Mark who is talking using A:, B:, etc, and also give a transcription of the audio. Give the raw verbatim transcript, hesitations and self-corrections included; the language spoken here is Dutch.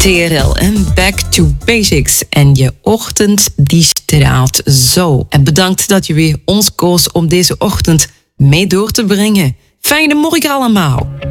A: T R L en Back to Basics. En je ochtend die straalt zo. En bedankt dat je weer ons koos om deze ochtend mee door te brengen. Fijne morgen allemaal.